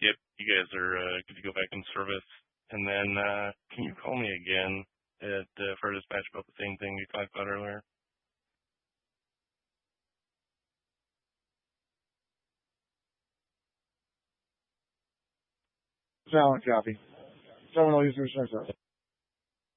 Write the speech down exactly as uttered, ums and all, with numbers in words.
Yep, you guys are uh, good to go back in service. And then, uh, can you call me again at uh, for dispatch about the same thing you talked about earlier? Silent copy. Someone will use their